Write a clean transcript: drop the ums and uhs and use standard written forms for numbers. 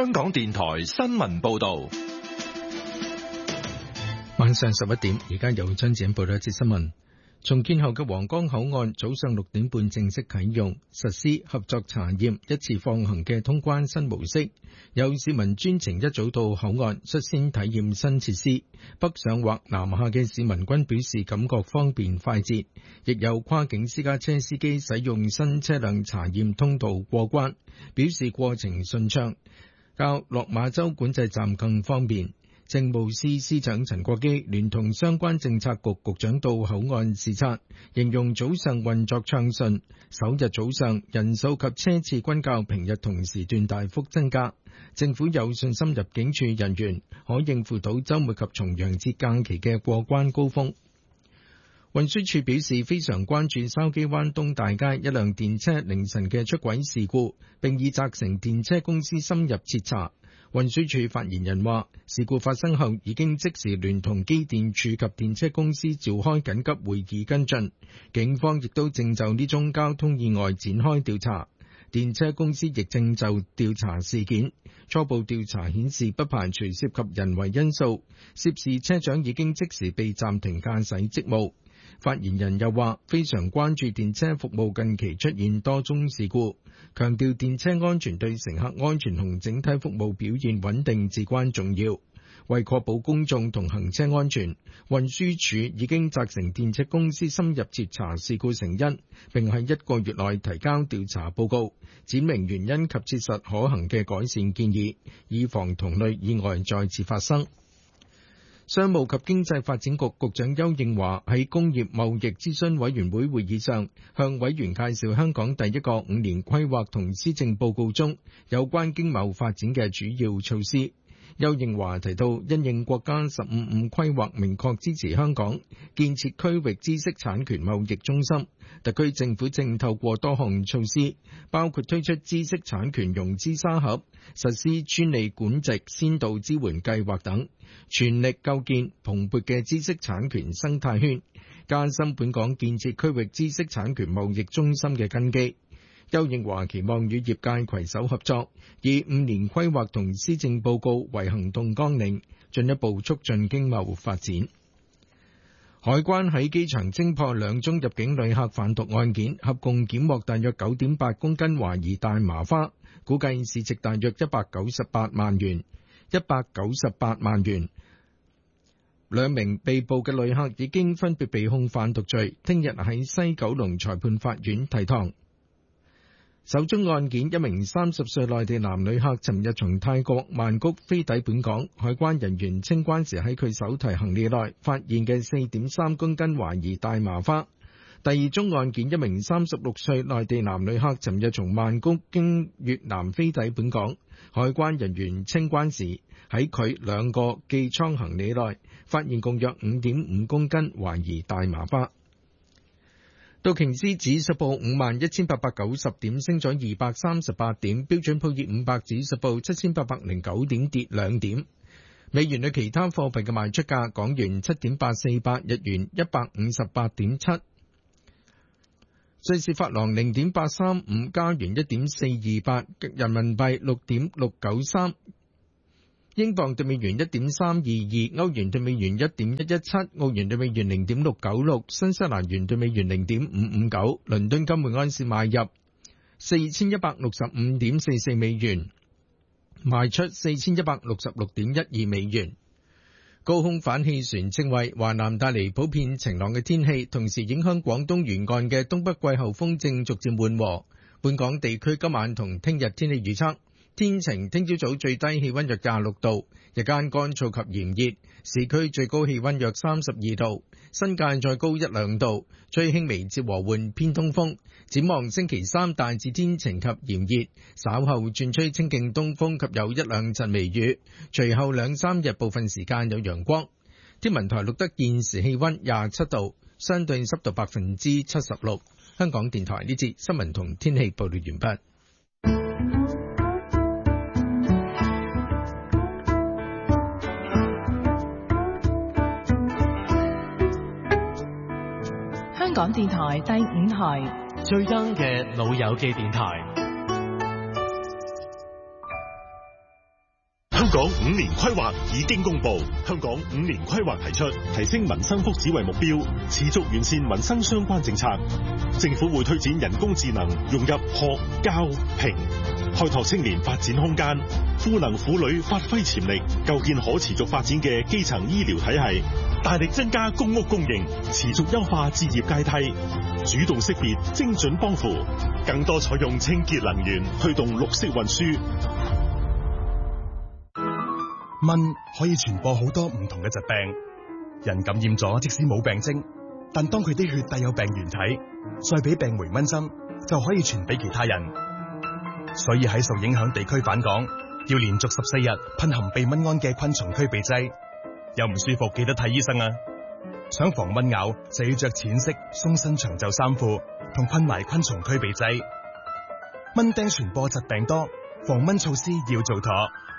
香港電台新聞報道。 晚上11點，而家由張子欣報道一節新聞。重建後嘅皇崗口岸早上6點半正式啟用，實施合作查驗、一次放行嘅通關新模式。有市民專程一早到口岸率先體驗新設施，北上或南下嘅市民均表示感覺方便快捷。亦有跨境私家車司機使用新車輛查驗通道過關，表示過程順暢，較落馬洲管制站更方便。政務司司長陳國基聯同相關政策局局長到口岸視察，形容早上運作暢順，首日早上人數及車次均較平日同時段大幅增加。政府有信心入境處人員可應付到週末及重陽節假期嘅過關高峰。運輸署表示非常關注筲箕灣東大街一輛電車凌晨嘅出軌事故，並已責成電車公司深入徹查。運輸署發言人話，事故發生後已經即時聯同機電署及電車公司召開緊急會議跟進，警方亦都正就呢宗交通意外展開調查，電車公司亦正就調查事件。初步調查顯示不排除涉及人為因素，涉事車長已經即時被暫停駕駛職務。發言人又話，非常關注電車服務近期出現多宗事故，強調電車安全對乘客安全同整體服務表現穩定至關重要。為確保公眾同行車安全，運輸署已經責成電車公司深入徹查事故成因，並喺1個月內提交調查報告，闡明原因及切實可行嘅改善建議，以防同類意外再次發生。商務及經濟發展局局長邱應華喺工業貿易諮詢委員會會議上，向委員介紹香港第一個5年規劃同施政報告中有關經貿發展嘅主要措施。邱應華提到，因應國家15規劃明確支持香港建設區域知識產權貿易中心，特區政府正透過多項措施，包括推出知識產權融資沙盒、實施專利管制先導支援計劃等，全力構建蓬勃嘅知識產權生態圈，加深本港建設區域知識產權貿易中心嘅根基。邱應華期望與業界攜手合作，以5年規劃同施政報告為行動綱領，進一步促進經貿發展。海關喺機場偵破2宗入境旅客販毒案件，合共檢獲大約 9.8 公斤懷疑大麻花，估計市值大約198萬元。2名被捕嘅旅客已經分別被控販毒罪，聽日喺西九龍裁判法院提堂。首宗案件，一名30歲內地男旅客尋日從泰國曼谷飛抵本港，海關人員清關時喺佢手提行李內發現嘅 4.3 公斤懷疑大麻花。第二宗案件，一名36歲內地男旅客尋日從曼谷經越南飛抵本港，海關人員清關時喺佢2個寄艙行李內發現共約 5.5 公斤懷疑大麻花。道瓊斯指數報 51,890 點，升咗238點，標準普爾500指數報 7,809 點，跌2點。美元對其他貨幣嘅賣出價，港元 7.848， 日元 158.7， 瑞士法郎 0.835， 加元 1.428， 人民幣 6.693，英鎊對美元 1.322， 歐元對美元 1.117， 澳元對美元 0.696， 新西蘭元對美元 0.559。倫敦金每安士買入 4,165.44 美元，賣出 4,166.12 美元。高空反氣旋正為華南帶嚟普遍晴朗嘅天氣，同時影響廣東沿岸嘅東北季候風正逐漸緩和。本港地區今晚同聽日天氣預測。天晴，聽朝早最低氣溫約26度，日間乾燥及炎熱，市區最高氣溫約32度，新界再高1-2度，吹輕微至和緩偏東風。展望星期三大致天晴及炎熱，稍後轉吹清勁東風及有1-2陣微雨，隨後2-3日部分時間有陽光。天文台錄得現時氣溫27度，相對濕度76%。香港電台呢節新聞同天氣報道完畢。 香港電台第5台最 young 嘅老友記電台。 香港5年規劃已經公布，香港5年規劃提出提升民生福祉為目標，持續完善民生相關政策。政府會推展人工智能融入學、教、評，開拓青年發展空間，賦能婦女發揮潛力，構建可持續發展嘅基層醫療體系，大力增加公屋供應，持續優化置業階梯，主動識別精準幫扶，更多採用清潔能源，推動綠色運輸。 蚊可以傳播好多唔同嘅疾病，人感染咗即使冇病徵，但當佢啲血帶有病原體，再俾病媒蚊針，就可以傳俾其他人。所以喺受影響地區返港，要連續14日噴含避蚊胺嘅昆蟲驅鼻劑。有唔舒服記得睇醫生啊！想防蚊咬就要着淺色鬆身長袖衫褲，同噴埋昆蟲驅鼻劑。蚊叮傳播疾病多，防蚊措施要做妥。